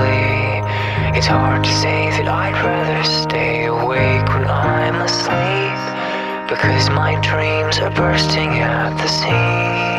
quickly. It's hard to say that I'd rather stay awake when I'm asleep, because my dreams are bursting at the seams.